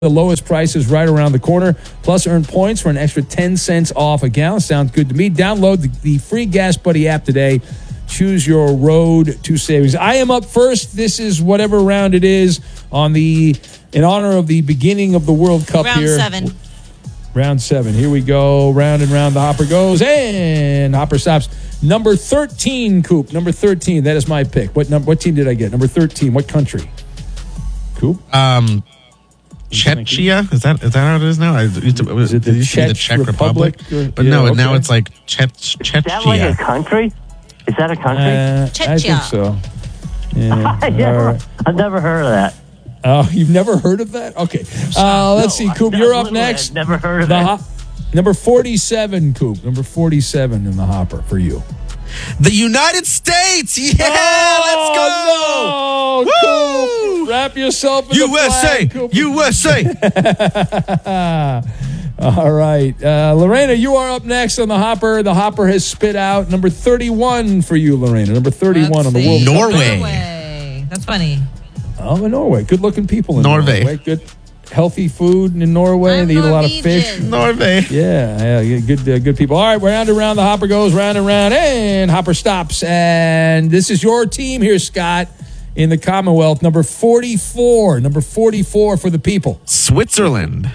The lowest price is right around the corner. Plus, earn points for an extra 10 cents off a gallon. Sounds good to me. Download the free Gas Buddy app today. Choose your road to savings. I am up first. This is whatever round it is in honor of the beginning of the World Cup here. Round 7. Round 7. Here we go. Round and round the hopper goes, and hopper stops. Number 13, Coop. Number 13. That is my pick. What team did I get? Number 13. What country? Coop? Czechia? Is that how it is now? It used to be the Czech Republic. But now it's like Czechia. Is that like a country? Is that a country? I think so. Yeah. I've never heard of that. Oh, you've never heard of that? Okay. Let's see, Coop. You're up next. I've never heard of that. Number 47, Coop. Number 47 in the hopper for you. The United States! Yeah, let's go! No, Coop. Wrap yourself in USA! the flag, USA! All right. Lorena, you are up next on the hopper. The hopper has spit out number 31 for you, Lorena. Number 31 on the World Cup. Norway. That's funny. Oh, in Norway. Good-looking people in Norway. Good, healthy food in Norway. They eat a lot of fish. Norway. Yeah, good people. All right, round and round the hopper goes, round and round, and hopper stops. And this is your team here, Scott, in the Commonwealth. Number 44. Number 44 for the people. Switzerland.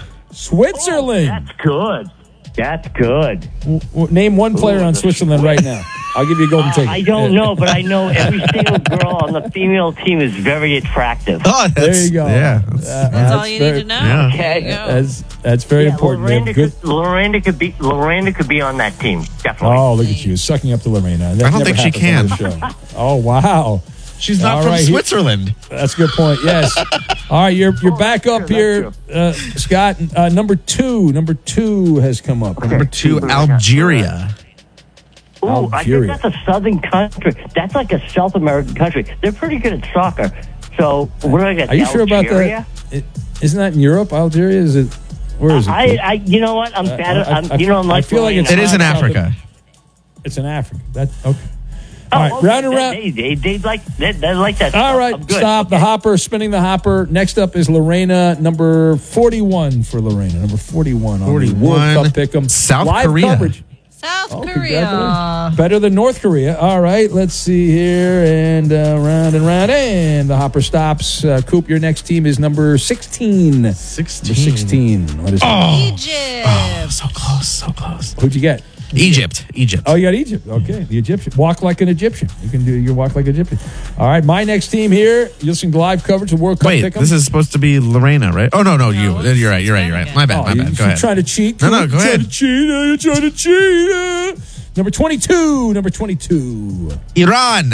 Oh, that's good. Name one player on Switzerland right now. I'll give you a golden ticket. I don't know, but I know every single girl on the female team is very attractive. Oh, there you go. Yeah, that's all you need to know. Yeah. Okay. That's very important. Lorena could be on that team. Definitely. Oh, look at you sucking up to Lorena. I don't think she can. Oh, wow. She's not from Switzerland. That's a good point. Yes. All right, you're back up here, Scott. Number 2 has come up. Number 2, Algeria. Ooh, I think that's a southern country. That's like a South American country. They're pretty good at soccer. So what do I get? Are you sure about that? Isn't that in Europe? Algeria? Is it? Where is it? You know what? I'm bad. I feel like it is in Africa. It's in Africa. Okay. All right, round and round. They like that. All right, stop. The hopper, spinning the hopper. Next up is Lorena, number 41 for Lorena. Number 41 on the World Cup Pick'em. South Live Korea. Coverage. South Korea. Better than North Korea. All right, let's see here. And round and round. And the hopper stops. Coop, your next team is number 16. 16. What is it? Egypt. Oh, so close. Who'd you get? Egypt. Oh, you got Egypt. Okay, the Egyptian. Walk like an Egyptian. You walk like an Egyptian. All right, my next team here. You're listening to live coverage of World Cup Pick'em. Wait, this is supposed to be Lorena, right? Oh, no, you. You're right. My bad. Go ahead. You're trying to cheat. No, go ahead. You're trying to cheat. Number 22. Iran.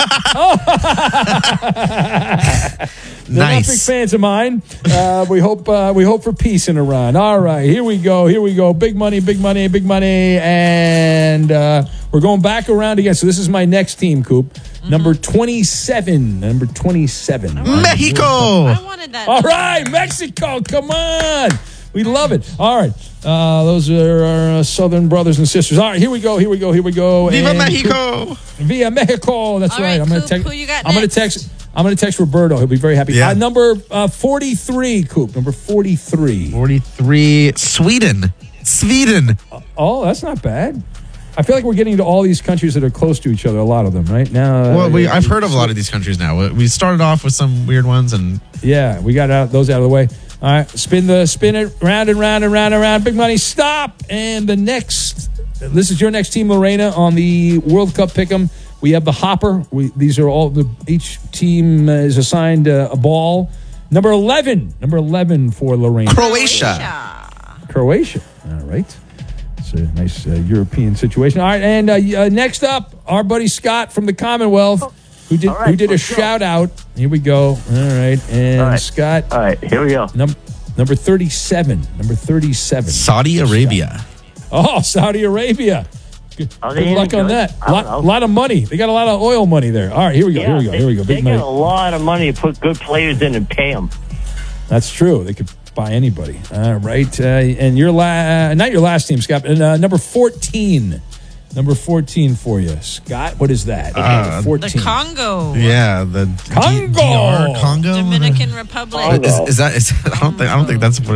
They're not big fans of mine. We hope for peace in Iran. All right, here we go. Big money, and we're going back around again. So this is my next team, Coop. Mm-hmm. Number 27. Mexico. I wanted that. All right, Mexico. Come on. We love it. All right. Those are our southern brothers and sisters. All right, here we go. Viva Mexico. Viva Mexico. That's right. I'm going to text. Who you got I'm going to text Roberto. He'll be very happy. Yeah. Number 43, Coop. Number 43. 43. Sweden. Oh, that's not bad. I feel like we're getting to all these countries that are close to each other, a lot of them, right? Now, well, I've heard of a lot of these countries now. We started off with some weird ones, and yeah, we got those out of the way. All right, spin it round and round. Big money, stop. And this is your next team, Lorena, on the World Cup Pick'em. We have the hopper. Each team is assigned a ball. Number 11 for Lorena. Croatia. All right. It's a nice European situation. All right, and next up, our buddy Scott from the Commonwealth, who did a shout out. Here we go. All right, and Scott. All right, here we go. Number 37. Saudi Arabia. Oh, Saudi Arabia. Good luck on that. A lot of money. They got a lot of oil money there. All right, here we go. They get a lot of money to put good players in and pay them. That's true. They could buy anybody. All right. And not your last team, Scott. Number 14. Number 14 for you, Scott. What is that? Okay, 14. The Congo. Yeah, the Congo. DR Congo. Dominican Republic. Congo. Is that? I don't think that's what